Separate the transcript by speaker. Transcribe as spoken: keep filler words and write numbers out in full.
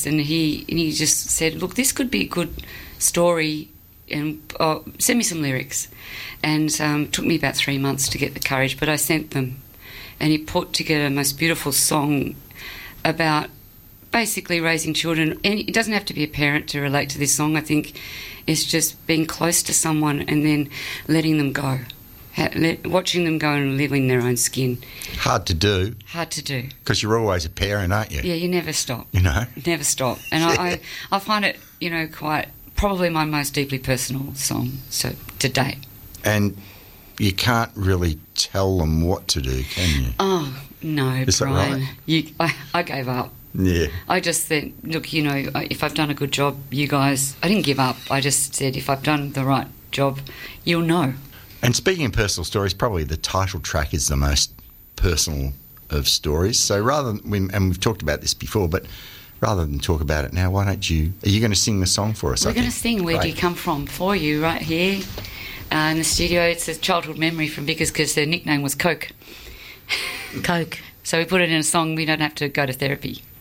Speaker 1: Yes, and he and he just said, look, this could be a good story, and uh, send me some lyrics. And um, it took me about three months to get the courage, but I sent them. And he put together a most beautiful song about basically raising children. And it doesn't have to be a parent to relate to this song. I think it's just being close to someone and then letting them go. Watching them go and live in their own skin.
Speaker 2: Hard to do.
Speaker 1: Hard to do.
Speaker 2: Because you're always a parent, aren't you?
Speaker 1: Yeah, you never stop.
Speaker 2: You know?
Speaker 1: Never stop. And
Speaker 2: yeah.
Speaker 1: I, I, I find it, you know, quite, probably my most deeply personal song so to date.
Speaker 2: And you can't really tell them what to do, can you?
Speaker 1: Oh, no,
Speaker 2: Is
Speaker 1: Brian.
Speaker 2: that right?
Speaker 1: You, I, I gave up.
Speaker 2: Yeah.
Speaker 1: I just said, look, you know, if I've done a good job, you guys, I didn't give up. I just said, if I've done the right job, you'll know.
Speaker 2: And speaking of personal stories, probably the title track is the most personal of stories. So rather than, and we've talked about this before, but rather than talk about it now, why don't you, are you going to sing the song for us?
Speaker 1: We're going to sing Where Great. Do You Come From for you right here uh, in the studio. It's a childhood memory from Vickers because their nickname was Coke.
Speaker 3: Coke.
Speaker 1: So we put it in a song, we don't have to go to therapy.